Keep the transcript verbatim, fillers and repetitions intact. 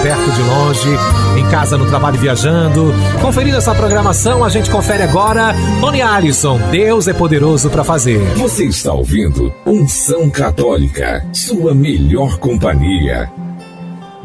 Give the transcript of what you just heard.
perto, de longe, em casa, no trabalho, viajando. Conferindo essa programação, a gente confere agora Tony Allison, Deus é poderoso para fazer. Você está ouvindo Unção Católica, sua melhor companhia.